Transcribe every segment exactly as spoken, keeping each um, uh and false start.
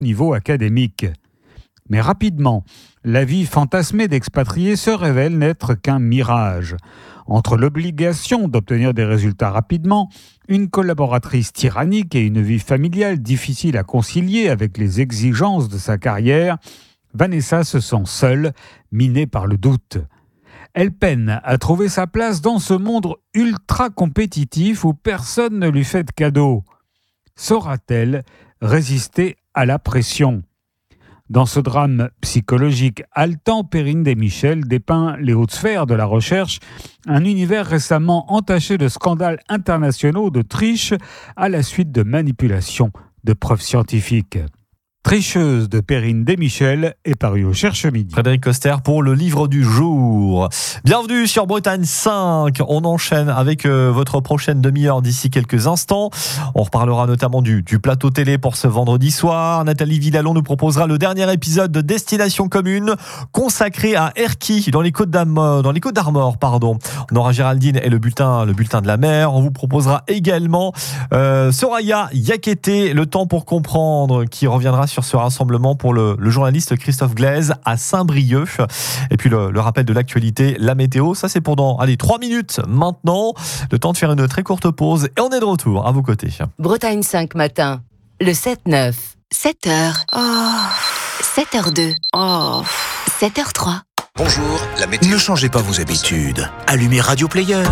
niveau académique. Mais rapidement, la vie fantasmée d'expatriés se révèle n'être qu'un mirage. Entre l'obligation d'obtenir des résultats rapidement, une collaboratrice tyrannique et une vie familiale difficile à concilier avec les exigences de sa carrière, Vanessa se sent seule, minée par le doute. Elle peine à trouver sa place dans ce monde ultra compétitif où personne ne lui fait de cadeau. Saura-t-elle résister à la pression ? Dans ce drame psychologique haletant, Perrine Desmichel dépeint les hautes sphères de la recherche, un univers récemment entaché de scandales internationaux de triche à la suite de manipulations de preuves scientifiques. Tricheuse de Perrine Desmichel est paru au Cherche Midi. Frédéric Coster pour le livre du jour. Bienvenue sur Bretagne cinq. On enchaîne avec euh, votre prochaine demi-heure d'ici quelques instants. On reparlera notamment du, du plateau télé pour ce vendredi soir. Nathalie Villalon nous proposera le dernier épisode de Destination Commune consacré à Erquy dans les Côtes d'Armor. Dans les Côtes d'Armor, pardon. On aura Géraldine et le bulletin, le bulletin de la mer. On vous proposera également euh, Soraya Yakété, le temps pour comprendre, qui reviendra sur ce rassemblement pour le, le journaliste Christophe Glaise à Saint-Brieuc. Et puis le, le rappel de l'actualité, la météo, ça c'est pour dans allez, trois minutes maintenant. Le temps de faire une très courte pause et on est de retour à vos côtés. Bretagne cinq matin, le sept neuf, sept heures. Oh. sept heures deux. Oh. sept heures trois. Bonjour, la météo. Ne changez pas vos habitudes. Allumez Radio Player.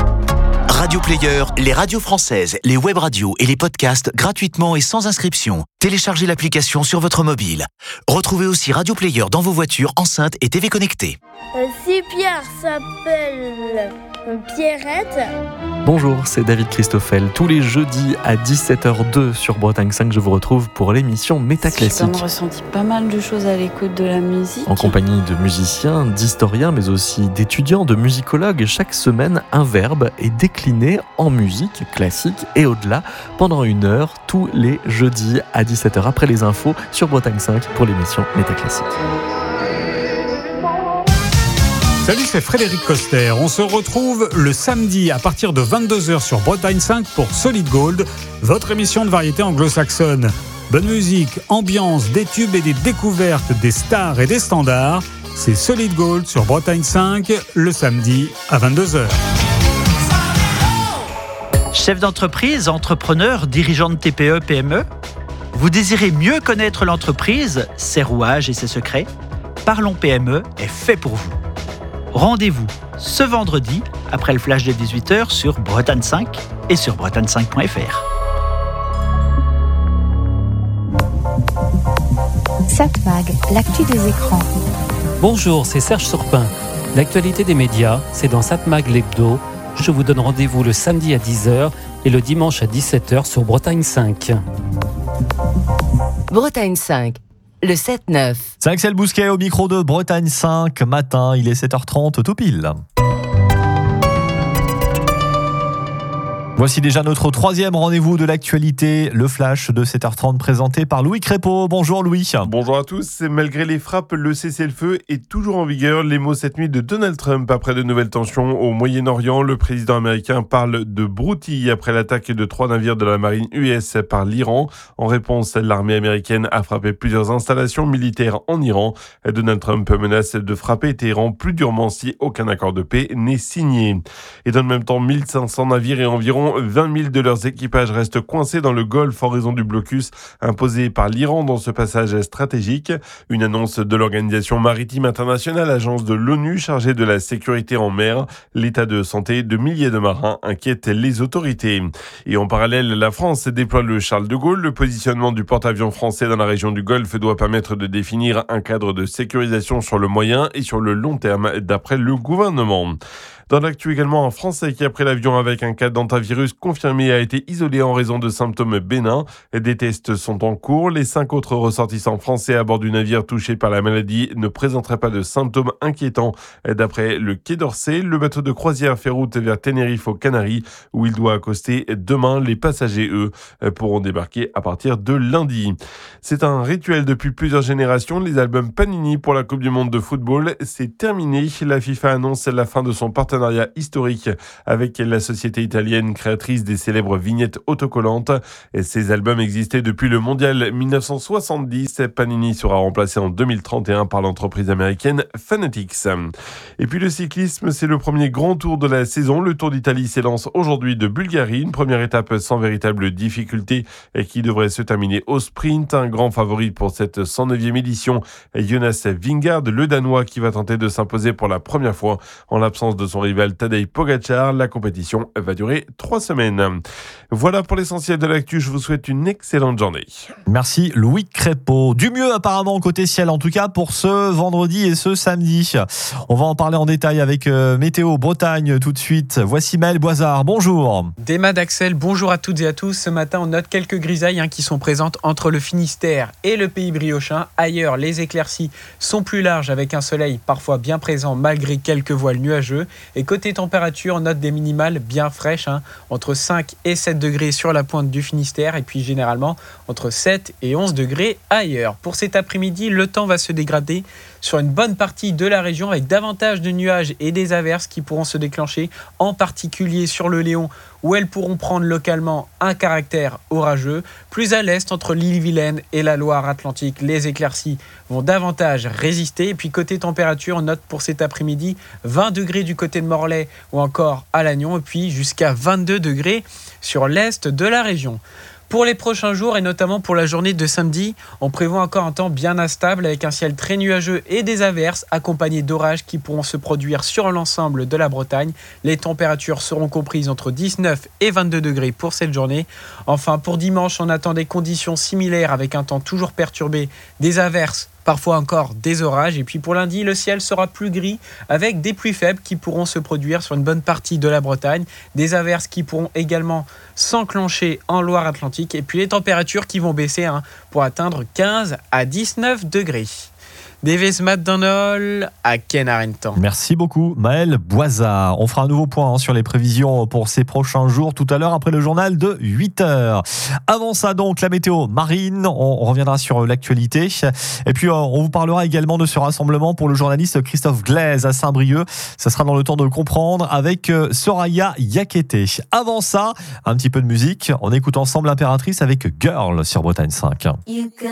Radio Player, les radios françaises, les web radios et les podcasts gratuitement et sans inscription. Téléchargez l'application sur votre mobile. Retrouvez aussi Radio Player dans vos voitures, enceintes et T V connectées. Euh, si Pierre s'appelle Pierrette. Bonjour, c'est David Christoffel. Tous les jeudis à dix-sept heures deux sur Bretagne cinq, je vous retrouve pour l'émission Métaclassique. J'ai ressenti pas mal de choses à l'écoute de la musique. En compagnie de musiciens, d'historiens, mais aussi d'étudiants, de musicologues. Chaque semaine, un verbe est décliné en musique classique et au-delà pendant une heure, tous les jeudis à dix-sept heures après les infos sur Bretagne cinq pour l'émission Métaclassique. Salut, c'est Frédéric Coster. On se retrouve le samedi à partir de vingt-deux heures sur Bretagne cinq pour Solid Gold, votre émission de variété anglo-saxonne. Bonne musique, ambiance, des tubes et des découvertes des stars et des standards. C'est Solid Gold sur Bretagne cinq, le samedi à vingt-deux heures. Chef d'entreprise, entrepreneur, dirigeant de T P E, P M E, vous désirez mieux connaître l'entreprise, ses rouages et ses secrets ? Parlons P M E est fait pour vous. Rendez-vous ce vendredi, après le flash de dix-huit heures sur Bretagne cinq et sur bretagne cinq point f r. Satmag, l'actu des écrans. Bonjour, c'est Serge Surpin. L'actualité des médias, c'est dans Satmag l'hebdo. Je vous donne rendez-vous le samedi à dix heures et le dimanche à dix-sept heures sur Bretagne cinq. Bretagne cinq. Le sept neuf. C'est Axel Bousquet au micro de Bretagne cinq matin, il est sept heures trente tout pile. Voici déjà notre troisième rendez-vous de l'actualité, le flash de sept heures trente présenté par Louis Crépeau. Bonjour Louis. Bonjour à tous. Malgré les frappes, le cessez-le-feu est toujours en vigueur. Les mots cette nuit de Donald Trump après de nouvelles tensions au Moyen-Orient. Le président américain parle de broutille après l'attaque de trois navires de la marine U S par l'Iran. En réponse, l'armée américaine a frappé plusieurs installations militaires en Iran. Donald Trump menace de frapper Téhéran plus durement si aucun accord de paix n'est signé. Et dans le même temps, mille cinq cents navires et environ vingt mille de leurs équipages restent coincés dans le Golfe en raison du blocus imposé par l'Iran dans ce passage stratégique. Une annonce de l'Organisation maritime internationale, agence de l'ONU chargée de la sécurité en mer. L'état de santé de milliers de marins inquiète les autorités. Et en parallèle, la France déploie le Charles de Gaulle. Le positionnement du porte-avions français dans la région du Golfe doit permettre de définir un cadre de sécurisation sur le moyen et sur le long terme, d'après le gouvernement. Dans l'actu également, un Français qui a pris l'avion avec un cas d'hantavirus confirmé a été isolé en raison de symptômes bénins. Des tests sont en cours. Les cinq autres ressortissants français à bord du navire touché par la maladie ne présenteraient pas de symptômes inquiétants. D'après le Quai d'Orsay, le bateau de croisière fait route vers Tenerife aux Canaries où il doit accoster demain. Les passagers, eux, pourront débarquer à partir de lundi. C'est un rituel depuis plusieurs générations. Les albums Panini pour la Coupe du Monde de football, c'est terminé. La FIFA annonce la fin de son partenariat partenariat historique avec la société italienne créatrice des célèbres vignettes autocollantes. Et ces albums existaient depuis le mondial dix-neuf cent soixante-dix. Panini sera remplacé en deux mille trente et un par l'entreprise américaine Fanatics. Et puis le cyclisme, c'est le premier grand tour de la saison. Le Tour d'Italie s'élance aujourd'hui de Bulgarie. Une première étape sans véritable difficulté et qui devrait se terminer au sprint. Un grand favori pour cette cent neuvième édition est Jonas Vingegaard, le Danois, qui va tenter de s'imposer pour la première fois en l'absence de son rival Tadej Pogačar. La compétition va durer trois semaines. Voilà pour l'essentiel de l'actu. Je vous souhaite une excellente journée. Merci Louis Crépeau. Du mieux apparemment côté ciel, en tout cas pour ce vendredi et ce samedi. On va en parler en détail avec euh, Météo Bretagne tout de suite. Voici Maël Boisard. Bonjour. Déma d'Axel, bonjour à toutes et à tous. Ce matin, on note quelques grisailles hein, qui sont présentes entre le Finistère et le Pays briochin. Ailleurs, les éclaircies sont plus larges avec un soleil parfois bien présent malgré quelques voiles nuageux. Et côté température, on note des minimales bien fraîches, hein, entre cinq et sept degrés sur la pointe du Finistère et puis généralement entre sept et onze degrés ailleurs. Pour cet après-midi, le temps va se dégrader sur une bonne partie de la région avec davantage de nuages et des averses qui pourront se déclencher, en particulier sur le Léon où elles pourront prendre localement un caractère orageux. Plus à l'est, entre l'île-Vilaine et la Loire-Atlantique, les éclaircies vont davantage résister. Et puis côté température, on note pour cet après-midi vingt degrés du côté de Morlaix ou encore à Lannion et puis jusqu'à vingt-deux degrés sur l'est de la région. Pour les prochains jours et notamment pour la journée de samedi, on prévoit encore un temps bien instable avec un ciel très nuageux et des averses accompagnés d'orages qui pourront se produire sur l'ensemble de la Bretagne. Les températures seront comprises entre dix-neuf et vingt-deux degrés pour cette journée. Enfin, pour dimanche, on attend des conditions similaires avec un temps toujours perturbé, des averses, parfois encore des orages. Et puis pour lundi, le ciel sera plus gris avec des pluies faibles qui pourront se produire sur une bonne partie de la Bretagne. Des averses qui pourront également s'enclencher en Loire-Atlantique. Et puis les températures qui vont baisser hein, pour atteindre quinze à dix-neuf degrés. Devesmat Danol à Kenarentan. Merci beaucoup Maël Boisard. On fera un nouveau point hein, sur les prévisions pour ces prochains jours tout à l'heure après le journal de huit heures. Avant ça donc la météo marine, on reviendra sur l'actualité et puis on vous parlera également de ce rassemblement pour le journaliste Christophe Glaise à Saint-Brieuc. Ça sera dans le temps de le comprendre avec Soraya Yakété. Avant ça, un petit peu de musique. On écoute ensemble Impératrice avec Girl sur Bretagne cinq.